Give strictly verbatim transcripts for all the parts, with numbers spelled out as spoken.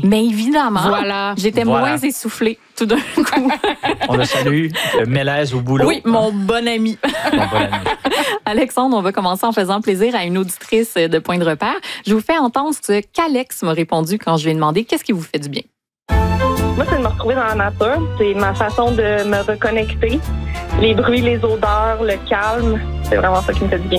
Mais évidemment, voilà. j'étais Voilà. moins essoufflée tout d'un coup. On a salué le Mélèze au boulot. Oui, mon bon ami. Mon bon ami. Alexandre, on va commencer en faisant plaisir à une auditrice de Point de repère. Je vous fais entendre ce qu'Alex m'a répondu quand je lui ai demandé qu'est-ce qui vous fait du bien. Moi, c'est de me retrouver dans la nature. C'est ma façon de me reconnecter. Les bruits, les odeurs, le calme, c'est vraiment ça qui me fait du bien.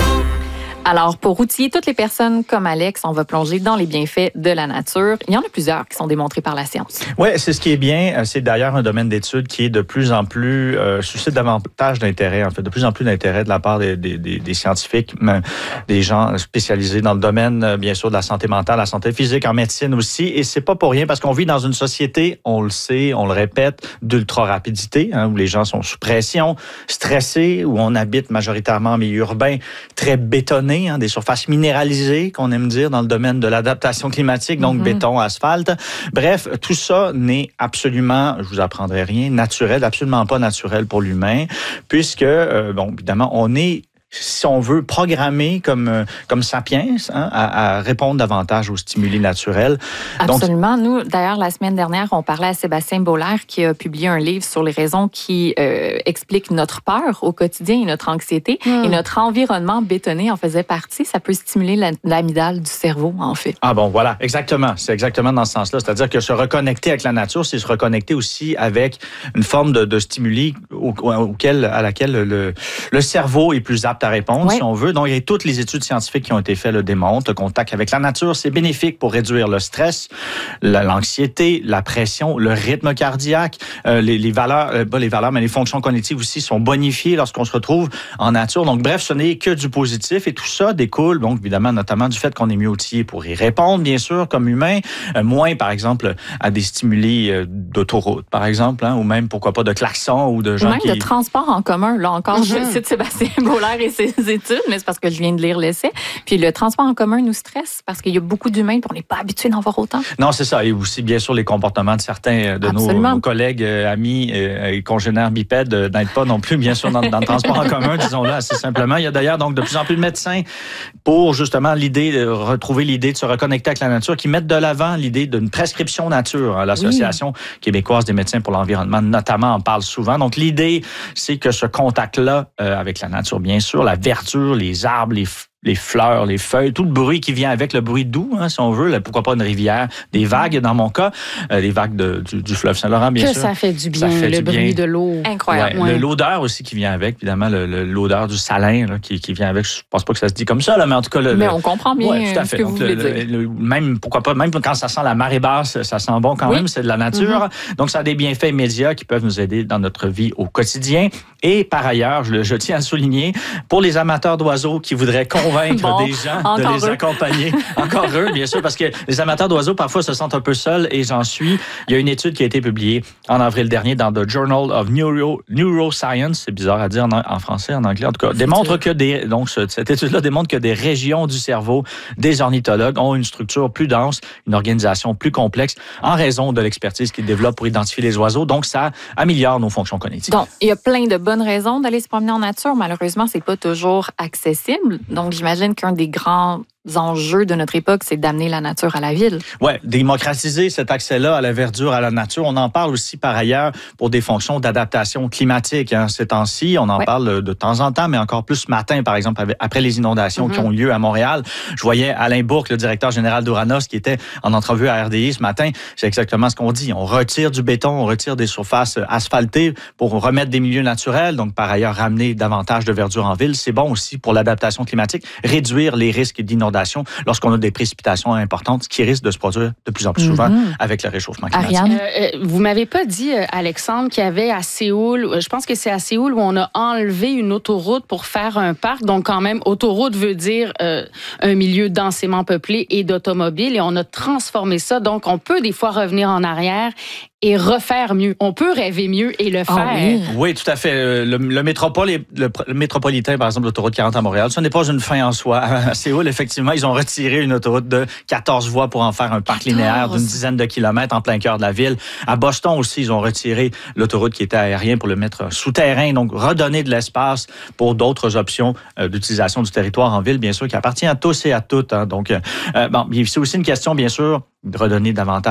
Alors, pour outiller toutes les personnes comme Alex, on va plonger dans les bienfaits de la nature. Il y en a plusieurs qui sont démontrés par la science. Oui, c'est ce qui est bien. C'est d'ailleurs un domaine d'étude qui est de plus en plus, euh, suscite davantage d'intérêt, en fait, de plus en plus d'intérêt de la part des, des, des, des scientifiques, des gens spécialisés dans le domaine, bien sûr, de la santé mentale, la santé physique, en médecine aussi. Et c'est pas pour rien parce qu'on vit dans une société, on le sait, on le répète, d'ultra-rapidité, hein, où les gens sont sous pression, stressés, où on habite majoritairement en milieu urbain, très bétonné, hein, des surfaces minéralisées, qu'on aime dire, dans le domaine de l'adaptation climatique, donc mm-hmm. béton, asphalte. Bref, tout ça n'est absolument, je vous apprendrai rien, naturel, absolument pas naturel pour l'humain, puisque, euh, bon, évidemment, on est, si on veut, programmer comme, comme sapiens hein, à, à répondre davantage aux stimuli naturels. Absolument. Donc, nous, d'ailleurs, la semaine dernière, on parlait à Sébastien Bollaert qui a publié un livre sur les raisons qui euh, expliquent notre peur au quotidien et notre anxiété. Mm. Et notre environnement bétonné en faisait partie. Ça peut stimuler l'amygdale du cerveau, en fait. Ah bon, voilà, exactement. C'est exactement dans ce sens-là. C'est-à-dire que se reconnecter avec la nature, c'est se reconnecter aussi avec une forme de, de stimuli au, auquel, à laquelle le, le cerveau est plus apte à répondre, oui. si on veut. Donc, il y a toutes les études scientifiques qui ont été faites le démontrent. Le contact avec la nature, c'est bénéfique pour réduire le stress, l'anxiété, la pression, le rythme cardiaque, euh, les, les valeurs, euh, pas les valeurs, mais les fonctions cognitives aussi sont bonifiées lorsqu'on se retrouve en nature. Donc, bref, ce n'est que du positif et tout ça découle, donc, évidemment, notamment du fait qu'on est mieux outillé pour y répondre, bien sûr, comme humain, euh, moins, par exemple, à des stimuli euh, d'autoroute, par exemple, hein, ou même, pourquoi pas, de klaxons ou de gens ou même qui... de transport en commun. Là encore, mm-hmm. je cite Sébastien Bollaert et ses études, mais c'est parce que je viens de lire l'essai. Puis le transport en commun nous stresse parce qu'il y a beaucoup d'humains et on n'est pas habitué d'en voir autant. Non, c'est ça. Et aussi, bien sûr, les comportements de certains de nos, nos collègues, euh, amis euh, et congénères bipèdes euh, n'aident pas non plus, bien sûr, dans, dans le transport en commun, disons-le assez simplement. Il y a d'ailleurs donc de plus en plus de médecins pour justement l'idée de retrouver l'idée de se reconnecter avec la nature, qui mettent de l'avant l'idée d'une prescription nature. L'Association oui. québécoise des médecins pour l'environnement, notamment, en parle souvent. Donc, l'idée, c'est que ce contact-là euh, avec la nature, bien sûr, la verdure, les arbres, les les fleurs, les feuilles, tout le bruit qui vient avec, le bruit doux, hein, si on veut, là, pourquoi pas une rivière, des vagues, dans mon cas, euh, des vagues de, du, du fleuve Saint-Laurent, bien que sûr. Que ça fait du bien, fait le du bruit bien. de l'eau. Incroyable. Ouais, ouais. L'odeur aussi qui vient avec, évidemment, le, le, l'odeur du salin là, qui, qui vient avec, je pense pas que ça se dit comme ça, là, mais en tout cas... Le, mais le, on comprend bien ouais, tout à ce fait. que Donc, vous voulez le, dire. Le, le, même, pourquoi pas, même quand ça sent la marée basse, ça sent bon quand oui. même, c'est de la nature. Mm-hmm. Donc, ça a des bienfaits immédiats qui peuvent nous aider dans notre vie au quotidien. Et par ailleurs, je, je tiens à souligner, pour les amateurs d'oiseaux qui voudraient convaincre bon, des gens de les eux. accompagner, encore eux, bien sûr, parce que les amateurs d'oiseaux, parfois, se sentent un peu seuls, et j'en suis. Il y a une étude qui a été publiée en avril dernier dans The Journal of Neuro, Neuroscience, c'est bizarre à dire en, en français, en anglais, en tout cas, démontre que des, donc cette étude-là démontre que des régions du cerveau des ornithologues ont une structure plus dense, une organisation plus complexe, en raison de l'expertise qu'ils développent pour identifier les oiseaux. Donc, ça améliore nos fonctions cognitives. Donc, il y a plein de bonnes raisons d'aller se promener en nature. Malheureusement, c'est pas toujours accessible. Donc, j'imagine qu'un des grands enjeux de notre époque, c'est d'amener la nature à la ville. Oui, démocratiser cet accès-là à la verdure, à la nature. On en parle aussi par ailleurs pour des fonctions d'adaptation climatique. Hein, ces temps-ci, on en ouais. parle de temps en temps, mais encore plus ce matin, par exemple, après les inondations mm-hmm. qui ont lieu à Montréal. Je voyais Alain Bourque, le directeur général d'Uranos, qui était en entrevue à R D I ce matin. C'est exactement ce qu'on dit. On retire du béton, on retire des surfaces asphaltées pour remettre des milieux naturels. Donc, par ailleurs, ramener davantage de verdure en ville. C'est bon aussi pour l'adaptation climatique, réduire les risques d'inondation lorsqu'on a des précipitations importantes qui risquent de se produire de plus en plus souvent mm-hmm. avec le réchauffement climatique. Ariane? Euh, vous m'avez pas dit, Alexandre, qu'il y avait à Séoul, je pense que c'est à Séoul où on a enlevé une autoroute pour faire un parc. Donc, quand même, autoroute veut dire euh, un milieu densément peuplé et d'automobiles. Et on a transformé ça. Donc, on peut des fois revenir en arrière et refaire mieux. On peut rêver mieux et le faire. Oh oui. oui, tout à fait. Le, le, métropole, le, le métropolitain, par exemple, l'autoroute quarante à Montréal, ce n'est pas une fin en soi. À Séoul, effectivement, ils ont retiré une autoroute de quatorze voies pour en faire un parc quatorze linéaire d'une dizaine de kilomètres en plein cœur de la ville. À Boston aussi, ils ont retiré l'autoroute qui était aérienne pour le mettre souterrain. Donc, redonner de l'espace pour d'autres options euh, d'utilisation du territoire en ville, bien sûr, qui appartient à tous et à toutes. Hein. Donc, euh, bon, c'est aussi une question, bien sûr, de redonner davantage